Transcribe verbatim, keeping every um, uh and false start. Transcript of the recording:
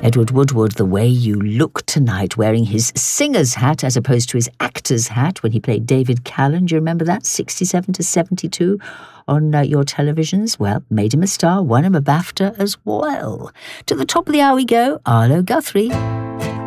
Edward Woodward, the way you look tonight, wearing his singer's hat as opposed to his actor's hat when he played David Callan. Do you remember that? sixty-seven to seventy-two on uh, your televisions. Well, made him a star, won him a BAFTA as well. To the top of the hour we go, Arlo Guthrie.